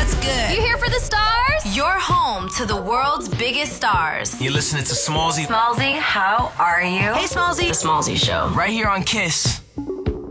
what's good? You here for the stars? You're home to the world's biggest stars. You're listening to Smallzy. Smallzy, how are you? Hey, Smallzy. The Smallzy Show. Right here on KISS.